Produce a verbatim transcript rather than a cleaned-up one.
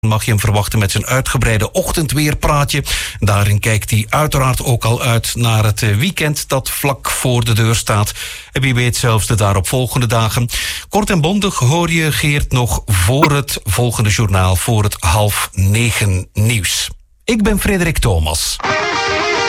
mag je hem verwachten met zijn uitgebreide ochtendweerpraatje. Daarin kijkt hij uiteraard ook al uit naar het weekend dat vlak voor de deur staat. En wie weet zelfs de daaropvolgende dagen. Kort en bondig hoor je Geert nog voor het volgende journaal, voor het half negen nieuws. Ik ben Frederik Thomas.